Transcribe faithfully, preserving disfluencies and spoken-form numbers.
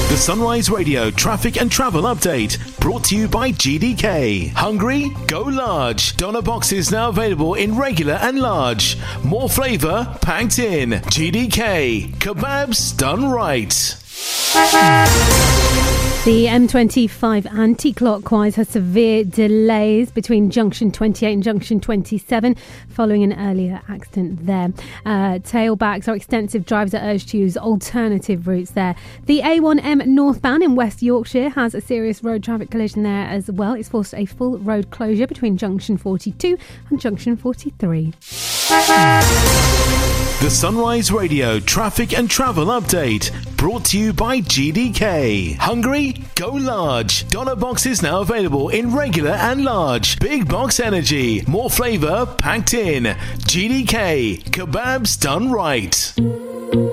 The Sunrise Radio traffic and travel update brought to you by G D K. Hungry? Go large. Doner boxes now available in regular and large. More flavour packed in. G D K. Kebabs done right. The M twenty-five anti-clockwise has severe delays between junction twenty-eight and junction twenty-seven following an earlier accident there. Uh, tailbacks are extensive. Drivers are urged to use alternative routes there. The A one M northbound in West Yorkshire has a serious road traffic collision there as well. It's forced a full road closure between junction forty-two and junction forty-three. The Sunrise Radio traffic and travel update brought to you by G D K. Hungry? Go large. Doner boxes now available in regular and large. Big box energy. More flavour packed in. G D K. Kebabs done right.